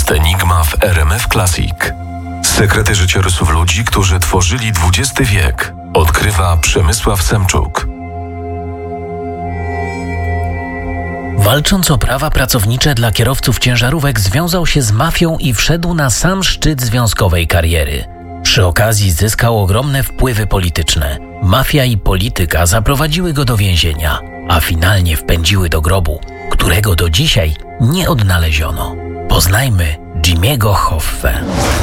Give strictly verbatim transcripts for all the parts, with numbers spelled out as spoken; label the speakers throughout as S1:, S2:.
S1: Podcast Enigma w R M F Classic. Sekrety życiorysów ludzi, którzy tworzyli dwudziesty wiek, odkrywa Przemysław Semczuk.
S2: Walcząc o prawa pracownicze dla kierowców ciężarówek, związał się z mafią i wszedł na sam szczyt związkowej kariery. Przy okazji zyskał ogromne wpływy polityczne. Mafia i polityka zaprowadziły go do więzienia, a finalnie wpędziły do grobu, którego do dzisiaj nie odnaleziono. Poznajmy Jimmy'ego Hoffę.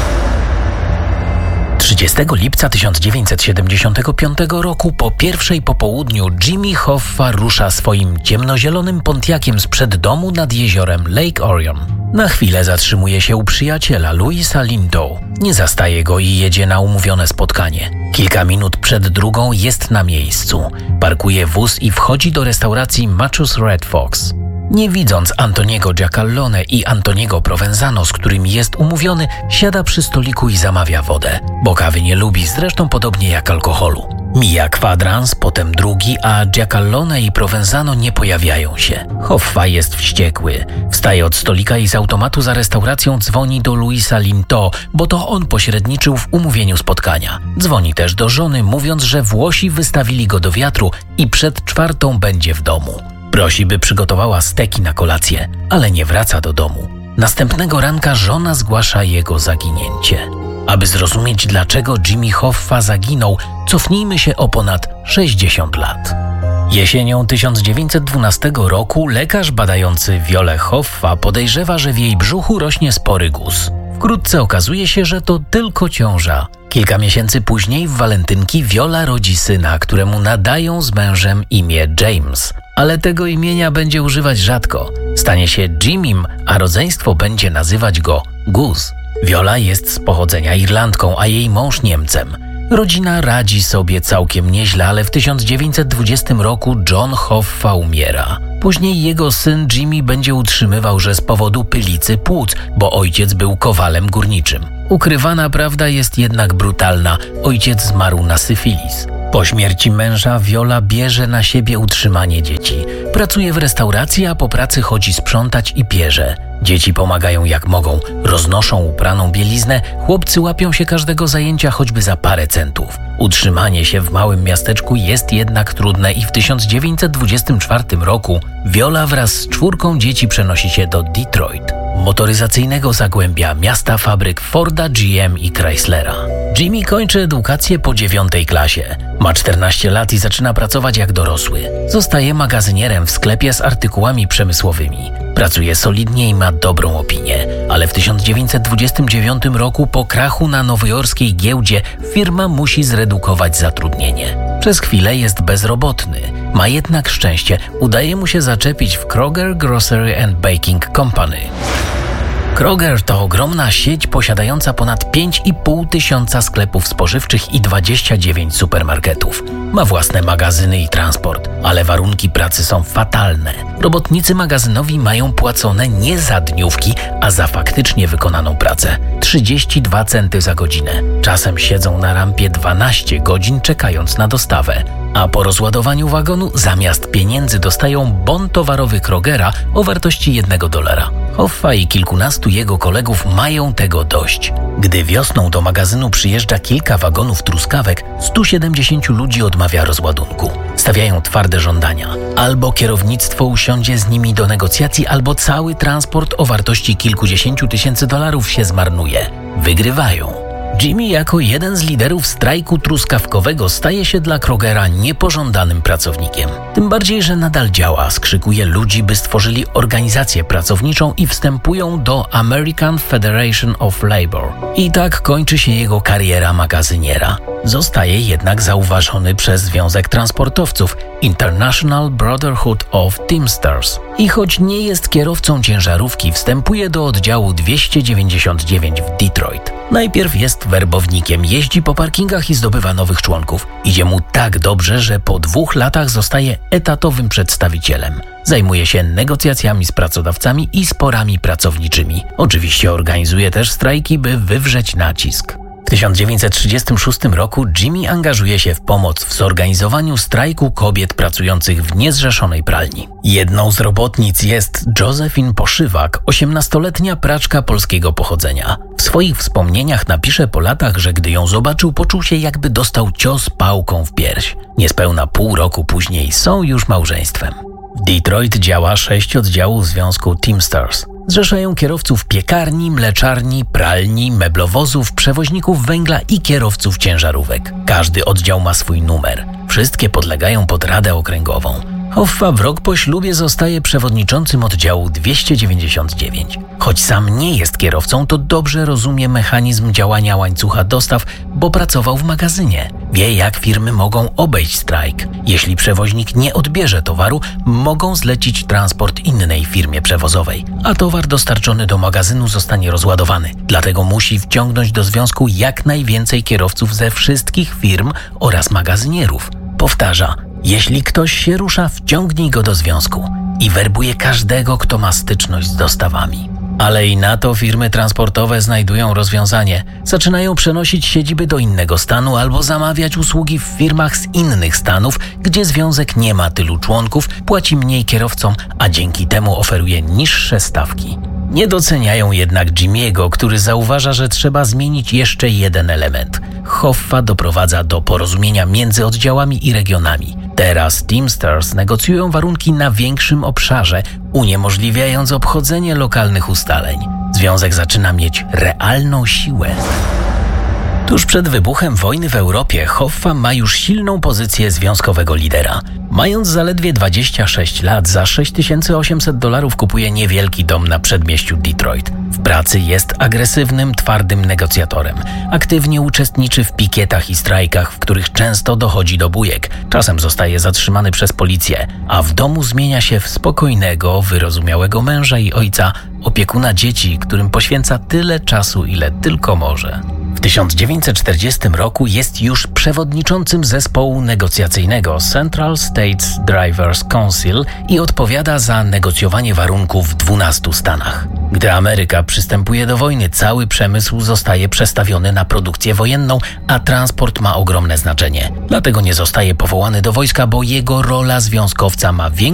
S2: trzydziestego lipca tysiąc dziewięćset siedemdziesiątego piątego roku po pierwszej po południu Jimmy Hoffa rusza swoim ciemnozielonym Pontiaciem sprzed domu nad jeziorem Lake Orion. Na chwilę zatrzymuje się u przyjaciela Louisa Lintow. Nie zastaje go i jedzie na umówione spotkanie. Kilka minut przed drugą jest na miejscu. Parkuje wóz i wchodzi do restauracji Machus Red Fox. Nie widząc Antoniego Giacalone i Antoniego Provenzano, z którymi jest umówiony, siada przy stoliku i zamawia wodę, bo kawy nie lubi, zresztą podobnie jak alkoholu. Mija kwadrans, potem drugi, a Giacalone i Provenzano nie pojawiają się. Hoffa jest wściekły. Wstaje od stolika i z automatu za restauracją dzwoni do Louisa Lintow, bo to on pośredniczył w umówieniu spotkania. Dzwoni też do żony, mówiąc, że Włosi wystawili go do wiatru i przed czwartą będzie w domu. Prosi, by przygotowała steki na kolację, ale nie wraca do domu. Następnego ranka żona zgłasza jego zaginięcie. Aby zrozumieć, dlaczego Jimmy Hoffa zaginął, cofnijmy się o ponad sześćdziesiąt lat. Jesienią tysiąc dziewięćset dwunastego roku lekarz badający Violę Hoffa podejrzewa, że w jej brzuchu rośnie spory guz. Wkrótce okazuje się, że to tylko ciąża. Kilka miesięcy później w walentynki Viola rodzi syna, któremu nadają z mężem imię James. Ale tego imienia będzie używać rzadko. Stanie się Jimmym, a rodzeństwo będzie nazywać go Guz. Viola jest z pochodzenia Irlandką, a jej mąż Niemcem. Rodzina radzi sobie całkiem nieźle, ale w tysiąc dziewięćset dwudziestym roku John Hoffa umiera. Później jego syn Jimmy będzie utrzymywał, że z powodu pylicy płuc, bo ojciec był kowalem górniczym. Ukrywana prawda jest jednak brutalna. Ojciec zmarł na syfilis. Po śmierci męża Viola bierze na siebie utrzymanie dzieci. Pracuje w restauracji, a po pracy chodzi sprzątać i pierze. Dzieci pomagają jak mogą, roznoszą upraną bieliznę, chłopcy łapią się każdego zajęcia choćby za parę centów. Utrzymanie się w małym miasteczku jest jednak trudne i w tysiąc dziewięćset dwudziestym czwartym roku Viola wraz z czwórką dzieci przenosi się do Detroit, motoryzacyjnego zagłębia miasta fabryk Forda, G M i Chryslera. Jimmy kończy edukację po dziewiątej klasie. Ma czternaście lat i zaczyna pracować jak dorosły. Zostaje magazynierem w sklepie z artykułami przemysłowymi. Pracuje solidnie i ma dobrą opinię, ale w tysiąc dziewięćset dwudziestym dziewiątym roku po krachu na nowojorskiej giełdzie firma musi zredukować zatrudnienie. Przez chwilę jest bezrobotny. Ma jednak szczęście, udaje mu się zaczepić w Kroger Grocery and Baking Company. Kroger to ogromna sieć posiadająca ponad pięć i pół tysiąca sklepów spożywczych i dwadzieścia dziewięć supermarketów. Ma własne magazyny i transport, ale warunki pracy są fatalne. Robotnicy magazynowi mają płacone nie za dniówki, a za faktycznie wykonaną pracę. trzydzieści dwa centy za godzinę. Czasem siedzą na rampie dwanaście godzin czekając na dostawę. A po rozładowaniu wagonu zamiast pieniędzy dostają bon towarowy Krogera o wartości jednego dolara. Hoffa i kilkunastu jego kolegów mają tego dość. Gdy wiosną do magazynu przyjeżdża kilka wagonów truskawek, stu siedemdziesięciu ludzi odmawia rozładunku. Stawiają twarde żądania. Albo kierownictwo usiądzie z nimi do negocjacji, albo cały transport o wartości kilkudziesięciu tysięcy dolarów się zmarnuje. Wygrywają. Jimmy jako jeden z liderów strajku truskawkowego staje się dla Krogera niepożądanym pracownikiem. Tym bardziej, że nadal działa, skrzykuje ludzi, by stworzyli organizację pracowniczą i wstępują do American Federation of Labor. I tak kończy się jego kariera magazyniera. Zostaje jednak zauważony przez Związek Transportowców International Brotherhood of Teamsters. I choć nie jest kierowcą ciężarówki, wstępuje do oddziału dwieście dziewięćdziesiąt dziewięć w Detroit. Najpierw jest werbownikiem, jeździ po parkingach i zdobywa nowych członków. Idzie mu tak dobrze, że po dwóch latach zostaje etatowym przedstawicielem. Zajmuje się negocjacjami z pracodawcami i sporami pracowniczymi. Oczywiście organizuje też strajki, by wywrzeć nacisk. W tysiąc dziewięćset trzydziestym szóstym roku Jimmy angażuje się w pomoc w zorganizowaniu strajku kobiet pracujących w niezrzeszonej pralni. Jedną z robotnic jest Josephine Poszywak, osiemnastoletnia praczka polskiego pochodzenia. W swoich wspomnieniach napisze po latach, że gdy ją zobaczył, poczuł się, jakby dostał cios pałką w pierś. Niespełna pół roku później są już małżeństwem. W Detroit działa sześć oddziałów związku Teamsters. Zrzeszają kierowców piekarni, mleczarni, pralni, meblowozów, przewoźników węgla i kierowców ciężarówek. Każdy oddział ma swój numer. Wszystkie podlegają pod Radę Okręgową. Hoffa w rok po ślubie zostaje przewodniczącym oddziału dwieście dziewięćdziesiąt dziewięć. Choć sam nie jest kierowcą, to dobrze rozumie mechanizm działania łańcucha dostaw, bo pracował w magazynie. Wie, jak firmy mogą obejść strajk. Jeśli przewoźnik nie odbierze towaru, mogą zlecić transport innej firmie przewozowej, a towar dostarczony do magazynu zostanie rozładowany. Dlatego musi wciągnąć do związku jak najwięcej kierowców ze wszystkich firm oraz magazynierów. Powtarza: jeśli ktoś się rusza, wciągnij go do związku i werbuje każdego, kto ma styczność z dostawami. Ale i na to firmy transportowe znajdują rozwiązanie. Zaczynają przenosić siedziby do innego stanu albo zamawiać usługi w firmach z innych stanów, gdzie związek nie ma tylu członków, płaci mniej kierowcom, a dzięki temu oferuje niższe stawki. Nie doceniają jednak Jimmy'ego, który zauważa, że trzeba zmienić jeszcze jeden element. Hoffa doprowadza do porozumienia między oddziałami i regionami. Teraz Teamsters negocjują warunki na większym obszarze, uniemożliwiając obchodzenie lokalnych ustaleń. Związek zaczyna mieć realną siłę. Tuż przed wybuchem wojny w Europie Hoffa ma już silną pozycję związkowego lidera. Mając zaledwie dwadzieścia sześć lat, za sześć tysięcy osiemset dolarów kupuje niewielki dom na przedmieściu Detroit. W pracy jest agresywnym, twardym negocjatorem. Aktywnie uczestniczy w pikietach i strajkach, w których często dochodzi do bujek. Czasem zostaje zatrzymany przez policję, a w domu zmienia się w spokojnego, wyrozumiałego męża i ojca, opiekuna dzieci, którym poświęca tyle czasu, ile tylko może. W tysiąc dziewięćset czterdziestym roku jest już przewodniczącym zespołu negocjacyjnego Central States Drivers Council i odpowiada za negocjowanie warunków w dwunastu stanach. Gdy Ameryka przystępuje do wojny, cały przemysł zostaje przestawiony na produkcję wojenną, a transport ma ogromne znaczenie. Dlatego nie zostaje powołany do wojska, bo jego rola związkowca ma większą